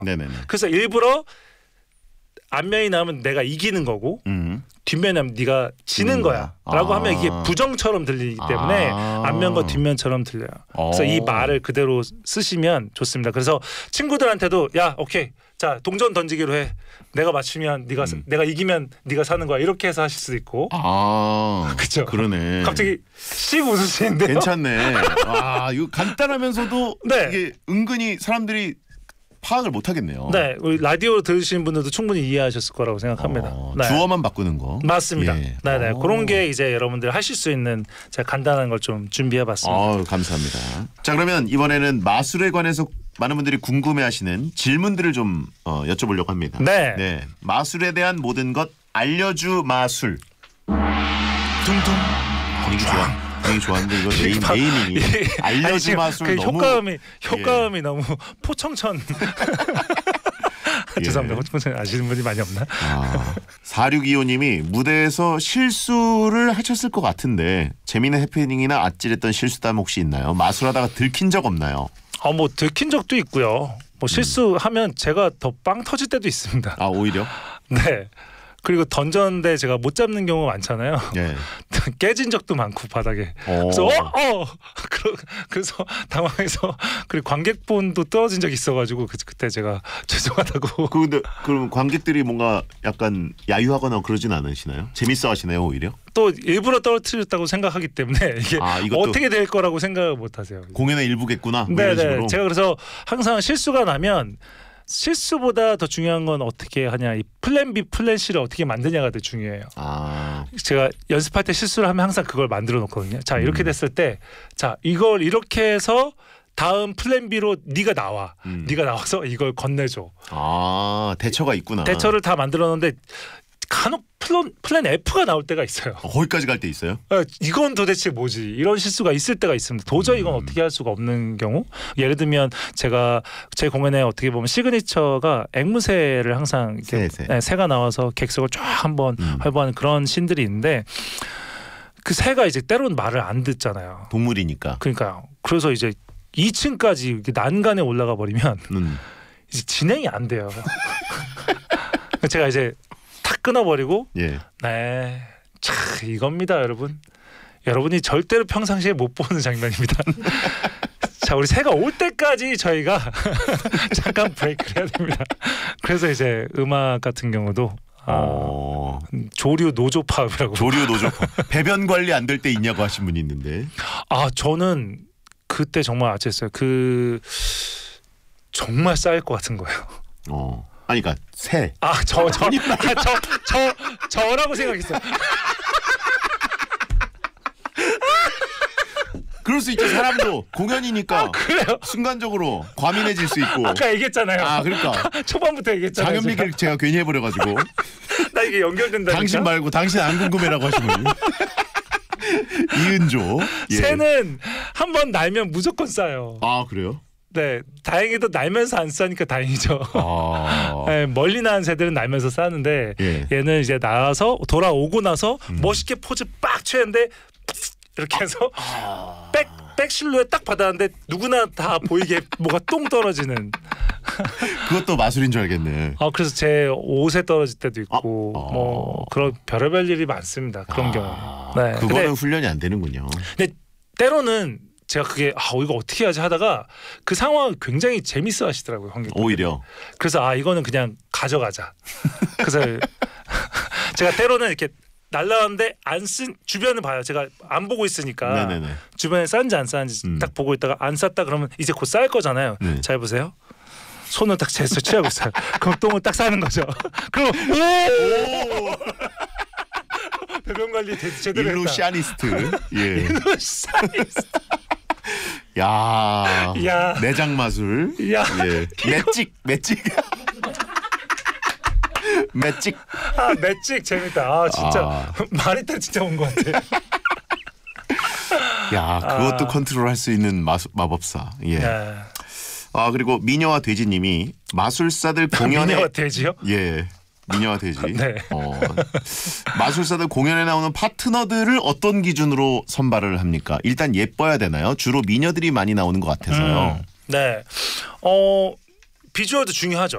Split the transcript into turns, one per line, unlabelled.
네네네.
그래서 일부러 앞면이 나오면 내가 이기는 거고 뒷면이 나면 네가 지는 거야 라고 하면 이게 부정처럼 들리기 때문에 앞면과 뒷면처럼 들려요. 그래서 이 말을 그대로 쓰시면 좋습니다. 그래서 친구들한테도 야 오케이 자 동전 던지기로 해. 내가 맞추면 네가 내가 이기면 네가 사는 거야. 이렇게 해서 하실 수도 있고. 그렇죠.
그러네.
갑자기 씩 웃으시는데요.
괜찮네. 이거 간단하면서도
네.
이게 은근히 사람들이 파악을 못 하겠네요.
네, 우리 라디오 들으시는 분들도 충분히 이해하셨을 거라고 생각합니다. 네.
주어만 바꾸는 거.
맞습니다.
예.
네네, 그런 게 이제 여러분들 하실 수 있는 제가 간단한 걸 좀 준비해봤습니다.
감사합니다. 자, 그러면 이번에는 마술에 관해서 많은 분들이 궁금해하시는 질문들을 좀 여쭤보려고 합니다.
네.
마술에 대한 모든 것 알려주 마술.
둥둥.
분위기 좋아. 되게 좋았는데 이거 네이밍이 알려주 마술
그
너무
효과음이 너무 포청천. 죄송합니다. 포청천 아시는 분이 많이 없나?
4625님이 무대에서 실수를 하셨을 것 같은데 재미있는 해프닝이나 아찔했던 실수담 혹시 있나요? 마술하다가 들킨 적 없나요?
뭐 들킨 적도 있고요. 뭐 실수하면 제가 더 빵 터질 때도 있습니다.
오히려?
네. 그리고 던졌는데 제가 못 잡는 경우가 많잖아요.
네.
깨진 적도 많고 바닥에. 그래서 그래서 당황해서 그리고 관객분도 떨어진 적이 있어가지고 그때 제가 죄송하다고.
근데 그럼 관객들이 뭔가 약간 야유하거나 그러진 않으시나요? 재밌어하시나요 오히려?
또 일부러 떨어뜨렸다고 생각하기 때문에 이게 어떻게 될 거라고 생각을 못하세요.
공연의 일부겠구나.
네네. 제가 그래서 항상 실수가 나면. 실수보다 더 중요한 건 어떻게 하냐, 이 플랜 B, 플랜 C를 어떻게 만드냐가 더 중요해요. 제가 연습할 때 실수를 하면 항상 그걸 만들어 놓거든요. 자 이렇게 됐을 때, 자 이걸 이렇게 해서 다음 플랜 B로 네가 나와, 네가 나와서 이걸 건네줘.
대처가 있구나.
대처를 다 만들어 놓는데 간혹 플랜 F가 나올 때가 있어요.
거기까지 갈 때 있어요?
이건 도대체 뭐지? 이런 실수가 있을 때가 있습니다. 도저히 이건 어떻게 할 수가 없는 경우. 예를 들면 제가 제 공연에 어떻게 보면 시그니처가 앵무새를 항상 이렇게 새가 나와서 객석을 쫙 한번 활보하는 그런 씬들이 있는데 그 새가 이제 때로는 말을 안 듣잖아요.
동물이니까.
그러니까요. 그래서 이제 2층까지 난간에 올라가 버리면 이제 진행이 안 돼요. 제가 이제 탁 끊어버리고 네, 참 이겁니다 여러분. 여러분이 절대로 평상시에 못 보는 장면입니다. 자 우리 새가 올 때까지 저희가 잠깐 브레이크를 해야 됩니다. 그래서 이제 음악 같은 경우도 조류 노조 파업이라고.
조류 노조 파업. 배변 관리 안 될 때 있냐고 하신 분이 있는데.
저는 그때 정말 아찔했어요. 정말 쌓일 것 같은 거예요.
그러니까 새.
저라고 생각했어요.
그럴 수 있죠. 사람도 공연이니까.
그래요?
순간적으로 과민해질 수 있고.
아까 얘기했잖아요.
그러니까.
초반부터 얘기했잖아요.
장현미를 제가 괜히 해버려가지고.
나 이게 연결된다니까.
당신 말고 당신 안 궁금해라고 하시면. 이은조.
새는 한번 날면 무조건 싸요.
그래요?
네, 다행히도 날면서 안 싸니까 다행이죠. 네, 멀리 나는 새들은 날면서 싸는데 얘는 이제 나와서 돌아오고 나서 멋있게 포즈 빡 취했는데 이렇게 해서 백 실루엣 딱 받았는데 누구나 다 보이게 뭐가 똥 떨어지는.
그것도 마술인 줄 알겠네.
그래서 제 옷에 떨어질 때도 있고 뭐 그런 별의별 일이 많습니다. 그런 경우. 네,
그거는 훈련이 안 되는군요.
근데 때로는 제가 그게 이거 어떻게 하지 하다가 그 상황을 굉장히 재밌어 하시더라고요.
오히려.
그래서 이거는 그냥 가져가자. 그래서 제가 때로는 이렇게 날라왔는데 안 쓴 주변을 봐요. 제가 안 보고 있으니까 주변에 쌌는지 안 쌌는지 딱 보고 있다가 안 쌌다 그러면 이제 곧 쌀 거잖아요. 잘 보세요. 손을 딱 제스처 취하고 있어요. 그럼 똥을 딱 싸는 거죠. 그럼 배변 관리 제대로 했다.
일루시아니스트. 일루시아니스트. 야, 내장 마술. 맷찍.
맷찍 재밌다. 진짜 말이 다 진짜 온 것 같아.
그것도 컨트롤할 수 있는 마법사. 그리고 미녀와 돼지님이 마술사들 공연에
미녀와 돼지요?
미녀와 돼지.
네.
마술사들 공연에 나오는 파트너들을 어떤 기준으로 선발을 합니까? 일단 예뻐야 되나요? 주로 미녀들이 많이 나오는 것 같아서요.
네. 비주얼도 중요하죠.